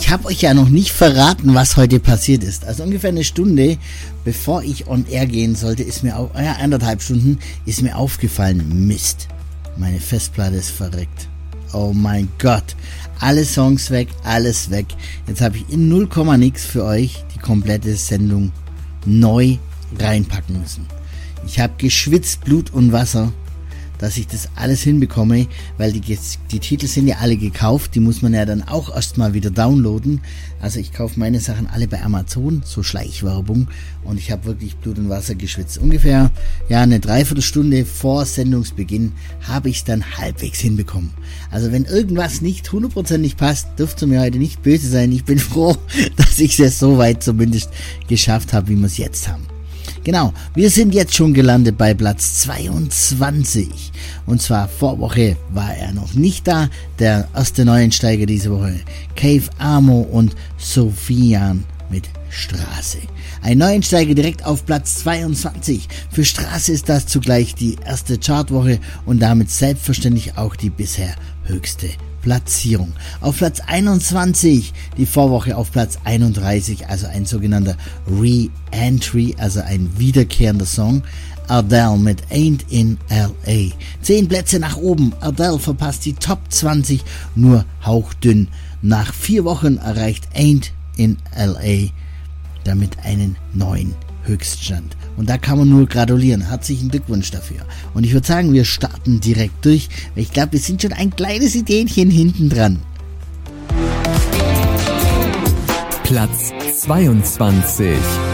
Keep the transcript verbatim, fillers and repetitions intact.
Ich habe euch ja noch nicht verraten, was heute passiert ist. Also ungefähr eine Stunde, bevor ich on air gehen sollte, ist mir auch, ja, anderthalb Stunden, ist mir aufgefallen, Mist, meine Festplatte ist verreckt. Oh mein Gott, alle Songs weg, alles weg. Jetzt habe ich in null, nix für euch die komplette Sendung neu reinpacken müssen. Ich habe geschwitzt, Blut und Wasser, dass ich das alles hinbekomme, weil die, die Titel sind ja alle gekauft, die muss man ja dann auch erstmal wieder downloaden. Also ich kaufe meine Sachen alle bei Amazon, so Schleichwerbung, und ich habe wirklich Blut und Wasser geschwitzt. Ungefähr ja eine Dreiviertelstunde vor Sendungsbeginn habe ich es dann halbwegs hinbekommen. Also wenn irgendwas nicht hundertprozentig passt, dürft ihr mir heute nicht böse sein. Ich bin froh, dass ich es so weit zumindest geschafft habe, wie wir es jetzt haben. Genau, wir sind jetzt schon gelandet bei Platz zweiundzwanzig. Und zwar Vorwoche war er noch nicht da. Der erste Neuensteiger diese Woche, Cave Amo und Sophian mit Straße. Ein Neuensteiger direkt auf Platz zweiundzwanzig. Für Straße ist das zugleich die erste Chartwoche und damit selbstverständlich auch die bisher höchste Platzierung. Auf Platz einundzwanzig, die Vorwoche auf Platz einunddreißig, also ein sogenannter Re-Entry, also ein wiederkehrender Song. Adele mit Ain't in L A. Zehn Plätze nach oben. Adele verpasst die Top zwanzig nur hauchdünn. Nach vier Wochen erreicht Ain't in L A damit einen neuen Höchststand. Und da kann man nur gratulieren. Herzlichen Glückwunsch dafür. Und ich würde sagen, wir starten direkt durch, weil ich glaube, wir sind schon ein kleines Ideenchen hinten dran. Platz zweiundzwanzig.